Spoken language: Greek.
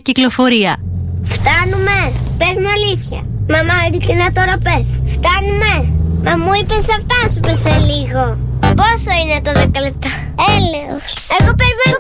κυκλοφορία. Φτάνουμε. Πες μου αλήθεια. Μαμά, ειλικρινά τώρα πες. Φτάνουμε. Μα μου είπες θα φτάσουμε σε λίγο. Πόσο είναι το 10 λεπτά? Έλεος. Εγώ περιμένω